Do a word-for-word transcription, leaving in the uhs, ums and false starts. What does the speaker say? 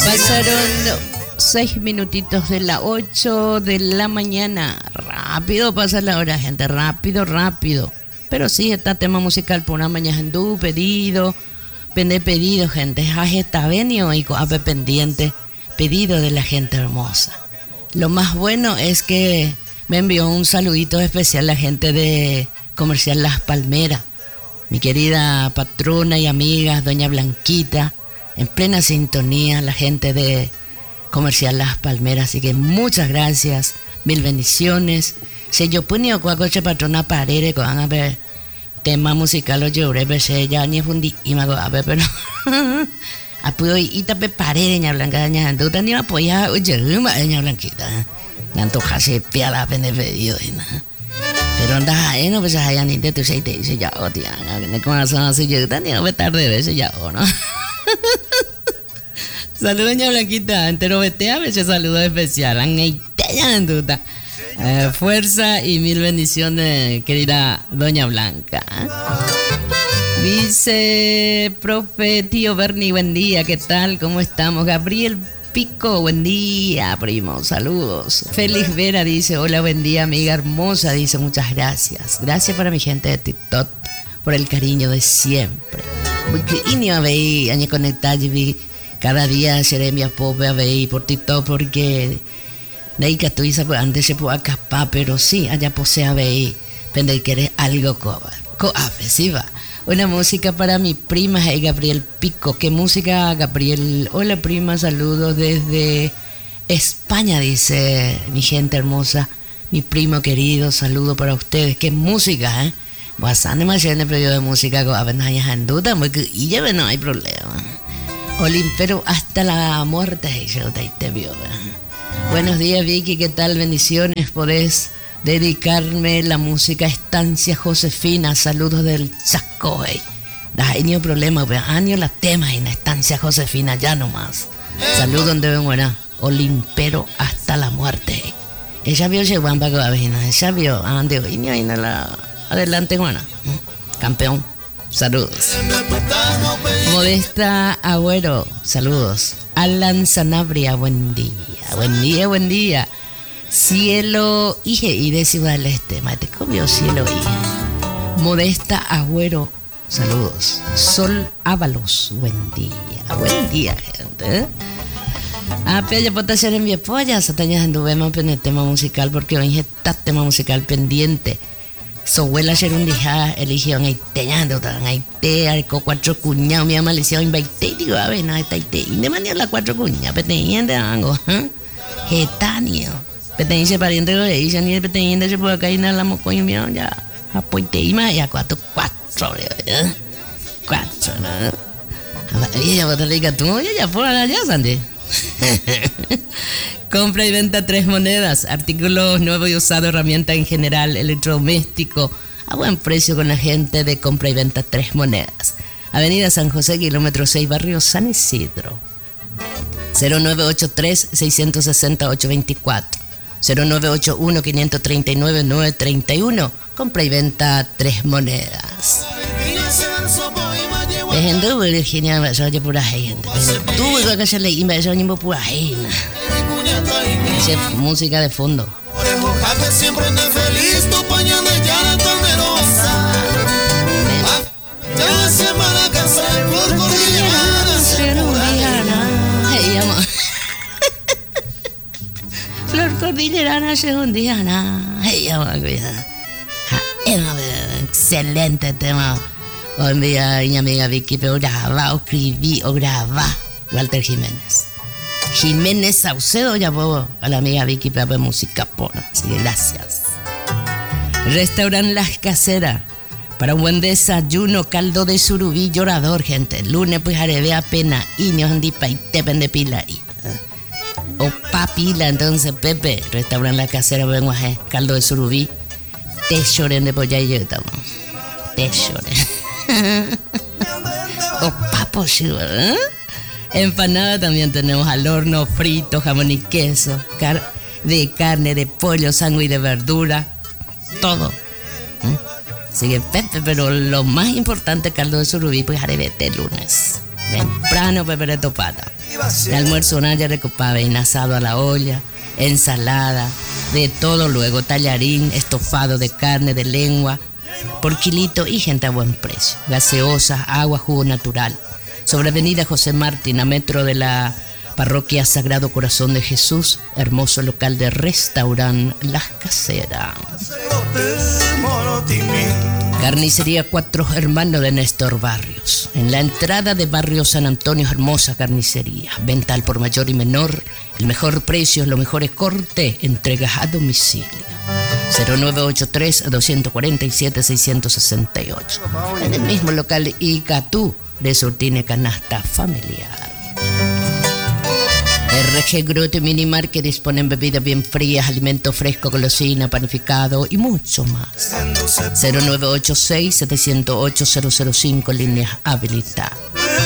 Pasaron seis minutitos de las ocho de la mañana. Rápido pasa la hora, gente. Rápido, rápido. Pero sí, está tema musical por una mañana en pedido. Pende pedido, gente. Jaje está venido y coape pendiente. Pedido de la gente hermosa. Lo más bueno es que me envió un saludito especial la gente de Comercial Las Palmeras. Mi querida patrona y amiga, doña Blanquita. En plena sintonía, la gente de Comercial Las Palmeras. Así que muchas gracias, mil bendiciones. Si yo ponía cuacoche patrona parere, van a ver tema musical o lloré, pero ya ni fundi y me hago a ver, pero apoyo y tape parere, ña blanca, ña duda ni apoya, oye, ña blanquita. Nanto casi pia la pende pedido, pero anda, eh, no pues allá ni te tu se te dice ya, o tía, que como así yo tan ni tarde de ese ya, o no. Saludos, doña Blanquita. Entero vete a veces saludo especial. Eh, fuerza y mil bendiciones, querida doña Blanca. Dice, profe tío Bernie, buen día. ¿Qué tal? ¿Cómo estamos? Gabriel Pico, buen día, primo. Saludos. Félix Vera dice, hola, buen día, amiga hermosa. Dice, muchas gracias. Gracias para mi gente de TikTok por el cariño de siempre. Porque y ni a ver, año conectar, cada día seré mi apoyo a ver por TikTok, porque de ahí que tú dices, pues antes se puede escapar, pero sí, allá posee a ver, pende que eres algo coafesiva. Una música para mi prima, hey, Gabriel Pico. ¿Qué música, Gabriel? Hola, prima, saludos desde España, dice mi gente hermosa, mi primo querido, saludo para ustedes. ¿Qué música, eh? Bastante más en el periodo de música con avendañas en duda, y ya no hay problema. Olim, pero hasta la muerte, te vio. Buenos días, Vicky, ¿qué tal? Bendiciones, podés dedicarme la música Estancia Josefina, saludos del Chaco, eh. Da hay problema, pues año la tema en Estancia Josefina, ya nomás. Saludos donde ven, buena. Olim, pero hasta la muerte. Ella vio que van para que ella vio, ande, y ni la. Adelante, Juana. Campeón. Saludos. Modesta Agüero. Saludos. Alan Sanabria. Buen día. Buen día, buen día. Cielo Ige y de Ciudad del Este. Mate comió Cielo Ige. Modesta Agüero. Saludos. Sol Ábalos. Buen día. Buen día, gente. Ah, pero ya puedo hacer en mi apoya. Satañas anduvemos en el tema musical porque hoy está tema musical pendiente. Su abuela ayer un día eligió en Haiteñando, en Haite, arco cuatro cuñados, mi mamá le decía, invité, digo, a ver, no, está Haite, y de manera las cuatro cuñadas, peteñiente, algo, ¿eh? Getanio, peteñiente, pariente, de ella, ni el peteñiente, se puede acá y nada, la mocoño, mío, ya, apoite, y más, ya, cuatro, cuatro, ¿eh? Cuatro, ¿no? Y ella, vos te digas, tú, ya, ya, por allá, Sandy. Compra y venta tres monedas, artículos nuevos y usados, herramienta en general, electrodoméstico, a buen precio con la gente de compra y venta tres monedas. Avenida San José, kilómetro seis, barrio San Isidro. cero nueve ocho tres, seis seis cero, ocho dos cuatro, cero nueve ocho uno, cinco tres nueve, nueve tres uno, compra y venta tres monedas. Gente, Virginia, me soy pura gente. Tú, igual que se le iba, soy pura gente. Esa es música de fondo. Flor cordillerana, segundiana. Excelente tema. Un día mi amiga Vicky pero graba, o escribí o graba Walter Jiménez. Jiménez Saucedo llamó a la amiga Vicky para ver música pona. Así que gracias. Restaurant Las Caseras. Para un buen desayuno, caldo de surubí llorador, gente. Lunes pues haré apenas iños andipa y tepen de pilari. O papila, entonces Pepe. Restaurant Las Caseras, vengo a caldo de surubí. Te lloren de polla y yo estamos. Te lloren. O papo, ¿eh? Empanada también tenemos al horno, frito, jamón y queso, car- de carne, de pollo, sándwich de verdura, todo. ¿Mm? Sigue Pepe, pero lo más importante, caldo de surubí, pues haré este lunes. Temprano, Pepe de topata. El almuerzo Naya recopaba en asado a la olla, ensalada, de todo luego, tallarín, estofado de carne, de lengua, por kilito y gente a buen precio. Gaseosas, agua, jugo natural. Sobre avenida José Martín, a metro de la parroquia Sagrado Corazón de Jesús, hermoso local de restaurante Las Caseras. Carnicería Cuatro Hermanos de Néstor Barrios. En la entrada de Barrio San Antonio, hermosa carnicería. Venta al por mayor y menor. El mejor precio, los mejores cortes. Entregas a domicilio. cero nueve ocho tres, dos cuatro siete, seis seis ocho. En el mismo local Icatú de Surtine Canasta Familiar. R G Grote Mini Market disponen bebidas bien frías, alimentos frescos, golosina, panificado y mucho más. cero nueve ocho seis, siete cero ocho, cero cero cinco, líneas habilitadas.